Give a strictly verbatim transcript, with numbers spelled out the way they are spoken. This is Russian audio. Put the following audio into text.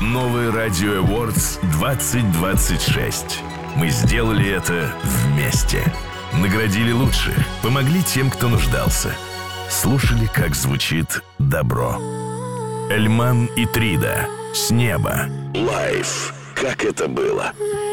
Новый Радио Awards двадцать двадцать шесть. Мы сделали это вместе. Наградили лучших, помогли тем, кто нуждался. Слушали, как звучит добро. Эльман и Трида. С неба. Лайф. Как это было?